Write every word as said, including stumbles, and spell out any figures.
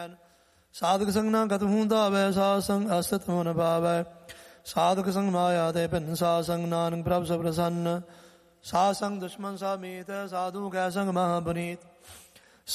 ਸਾਧਕ ਸੰਗ ਨਾ ਕਤਹੂ ਧਾਵੈ, ਸਾਧ ਸੰਗ ਅਸਤ ਮਨ ਭਾਵੈ। ਸਾਧਕ ਸੰਗ ਮਾਇਆ ਤੇ ਭਿੰਨ, ਸਾਧ ਸੰਗ ਨਾਨਕ ਪ੍ਰਭ ਸਭ ਪ੍ਰਸੰਨ। ਸਾਧ ਸੰਗ ਦੁਸ਼ਮਨ ਸਭ ਮੀਤ, ਸਾਧੂ ਕੈ ਸੰਗ ਮਹਾ ਪੁਨੀਤ।